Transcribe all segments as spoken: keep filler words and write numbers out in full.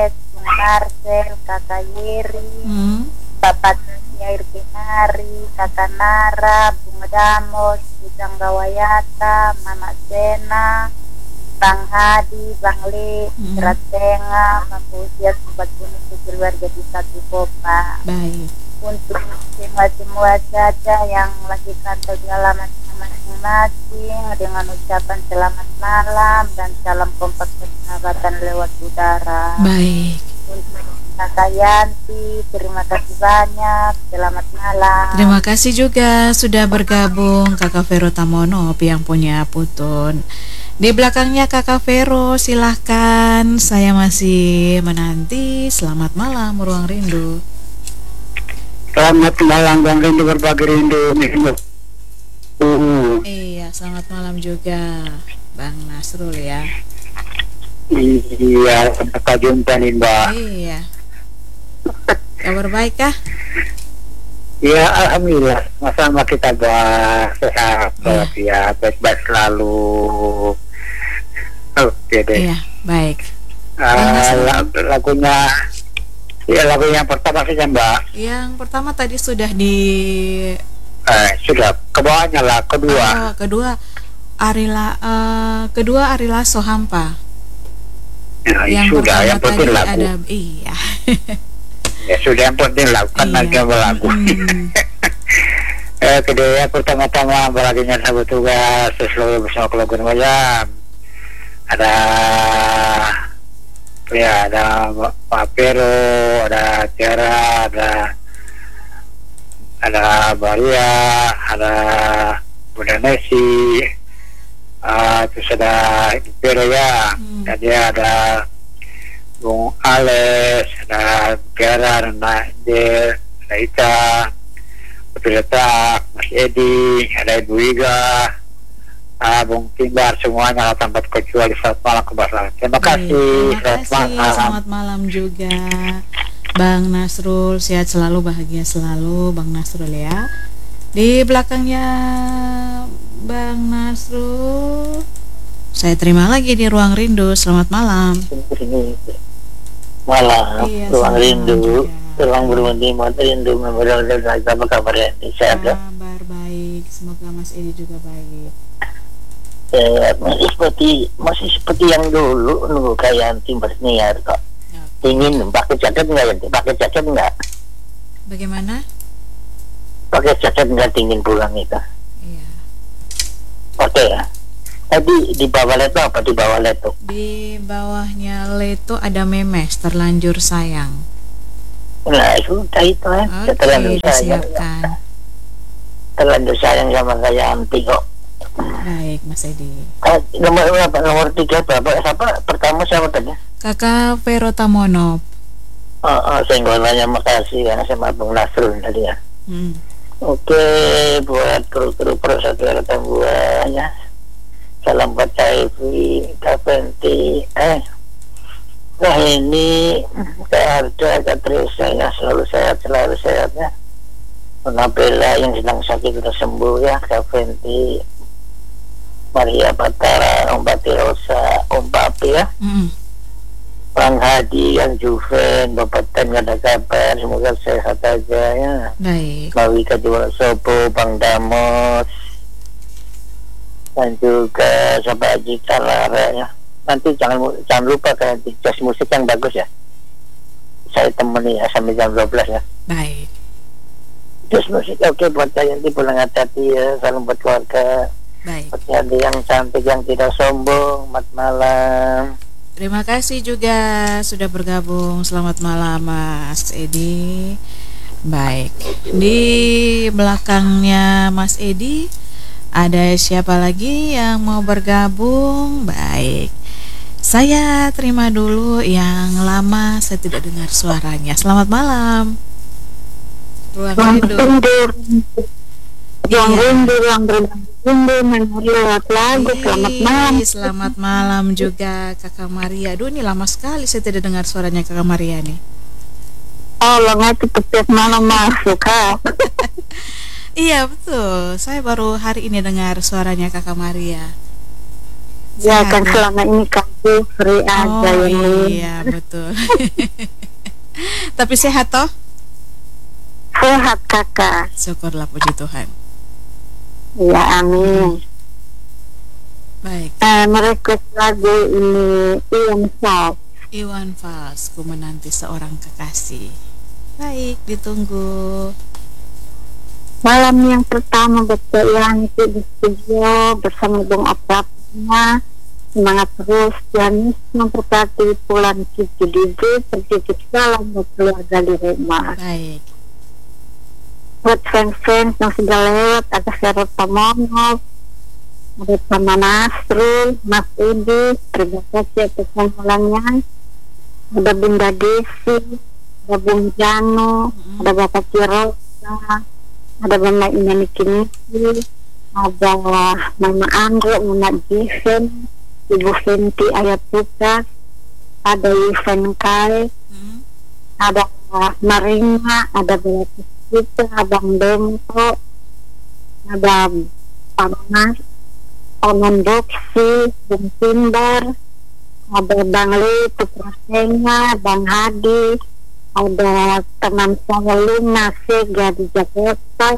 Bung Marcel, Kakak Yeri, Hmm. Bapak Yair Pinari, Kakak Nara, Bung Damos, Bujang Gawayata, Mama Sena, Bang Hadi, Bang Le, Hmm. Ratenga, Mapusia, Sobat Kuning, keluarga di satu Kopa. Baik. Untuk semua-semua saja yang lagi kantor di alamat masing-masing dengan ucapan selamat malam dan salam kompak persahabatan lewat udara. Baik. Untuk Kakak Yanti, terima kasih banyak, selamat malam. Terima kasih juga sudah bergabung Kakak Vero Tamono yang punya Putun. Di belakangnya Kakak Vero, silahkan, saya masih menanti. Selamat malam Ruang Rindu. Selamat malam Bang Rindu, berbagi rindu nih. Uh, Iya, selamat malam juga Bang Nasrul ya. iya, kita jumpa nih Mbak. Iya. Kabar baik kah? Ya alhamdulillah, sama kita bahas sehat ya, baik-baik selalu. Oke deh. Iya, baik. Uh, lagunya, ya lagu yang pertama saja Mbak. Yang pertama tadi sudah di Eh, sudah kebawahnya lah kedua. Oh, kedua Arila uh, kedua Arila Sohampa. Nah, Yang sudah pertama yang penting tadi lagu. ada iya. Ya sudah yang penting lagu kan Iya. lagi lagu. Mm. eh, kedua pertama-tama beraginya sahabat tugas sesuai bersama keluarga malam. Ada ya ada Pak Pero, ada Tiara, ada ada Maria, ada Bunda Nesi, uh, terus ada Ibu Pero ya, Hmm. dan dia ada Bung Ales, ada Tiara, ada Nadir, ada Ita, Letak, Mas Edi, ada Ibu Iga, uh, Bung Timbar, semuanya tanpa kecuali. Selamat malam kebasan. Terima kasih. Terima kasih. Selamat malam juga Bang Nasrul, sehat selalu, bahagia selalu Bang Nasrul ya. Di belakangnya Bang Nasrul, saya terima lagi di Ruang Rindu. Selamat malam. Malam, Iya, ruang selamat rindu, juga. ruang bermandi, mata rindu, memberal dan apa kabar ya? Sehat ya? Kabar baik, semoga Mas Edi juga baik. Eh, masih seperti masih seperti yang dulu nunggu kayak anti bersniar kok. Ingin pakai jaket nggak ya? Pakai jaket nggak? Bagaimana? Pakai jaket nggak dingin pulang itu? Iya. Oke ya. Tadi di bawah leto apa di bawah leto? Di bawahnya Leto ada memes, terlanjur sayang. Nah sudah itu ya. Oke, Terlanjur sayang. disiapkan. Terlanjur sayang sama kayak anti kok. Baik, Mas Edi. Eh, nomor berapa? Nomor tiga berapa? Siapa? Pertama siapa tadi? Kakak Vero Tamono. Oh, oh, senggolanya makasih karena sama Bung Nasrul tadi ya. Hmm. Oke, buat kru-kru persatuan buahnya. Salam buat Caifi, Kapenti, eh, nah ini Kak Arda, Kak Teresa ya, selalu sehat, selalu sehat ya. Nabela yang sedang sakit sudah sembuh ya, Kapenti, Maria Batara, Om Pati Rosa, Om Papi ya. Hmm. Bang Hadi, yang Juven, Bapak Tan ada kabar, semoga sehat aja ya. Baik. Mbak Wika Jual Sopo, Bang Damos, dan juga Sobat Haji Kalara ya. Nanti jangan jangan lupa kan jas musik yang bagus ya. Saya temani ya sampai jam dua belas ya. Baik. Jas musik oke buat saya nanti pulang hati-hati ya. Salam buat keluarga. Baik. Buat Yadi yang cantik yang tidak sombong. Selamat malam. Terima kasih juga sudah bergabung. Selamat malam Mas Edi. Baik. Di belakangnya Mas Edi ada siapa lagi yang mau bergabung? Baik. Saya terima dulu yang lama saya tidak dengar suaranya. Selamat malam. Ruang Rindu. Ruang Rindu, ruang rindu, menurut lewat lagu. Selamat malam. Selamat malam juga Kakak Maria. Aduh ini lama sekali saya tidak dengar suaranya Kakak Maria nih. Oh, lo ngerti setiap malam masuk ha. Iya betul. Saya baru hari ini dengar suaranya Kakak Maria. Ya Sehat kan ya? selama ini kan itu free aja Oh ini. iya betul. Tapi sehat toh? Sehat kakak. Syukurlah puji Tuhan. Ya amin. Baik. Eh, merequest lagu ini Iwan Fals. Iwan Fals, ku menanti seorang kekasih. Baik, ditunggu. Malam yang pertama betul yang di studio bersama Bung Aprapnya. Semangat terus, Janis memperhati Pulan Cici D J, tertitip salam buat keluarga di rumah. Baik. Buat fans-fans yang sudah lewat, ada Sero Tamonov, ada Sama Nasrul, Mas Edi, terima kasih atas panggilannya. Ada Bunda Desi, ada Bung Jano, Mm-mm. ada Bapak Cirosa, ada Mama Inani Kinisi, ada Mama Andro, Mama Jiven, Ibu Fenty Ayat Tukas, ada Yven Kai, Hmm. ada Marina, ada Bella Kita, Abang Bento, ada Panas, Paman Boksi, Bung Timbar, ada Bang Li, Putra Senya, Bang Hadi, ada teman saya Luna Sega di Jakarta,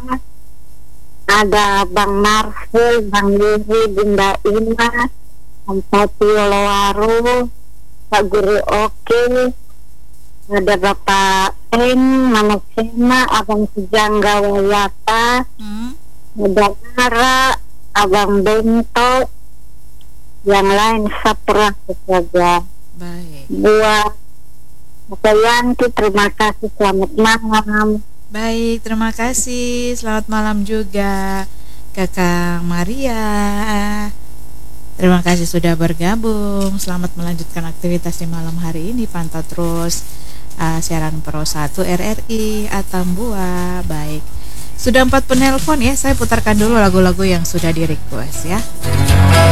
ada Bang Marcel, Bang Liri, Bunda Ina, Empati Lowaru, Pak Guru Oke, ada Bapak Eng, Mama Sena, Abang Sejangga Wayata, Hmm. ada Nara, Abang Bento, yang lain sapra saja. Baik. Buat Bapak Yanti, terima kasih, selamat malam. Baik, terima kasih. Selamat malam juga Kakak Maria. Terima kasih sudah bergabung. Selamat melanjutkan aktivitas di malam hari ini. Pantau terus uh, siaran Pro satu R R I Atambua. Baik. Sudah empat penelpon ya. Saya putarkan dulu lagu-lagu yang sudah di request ya.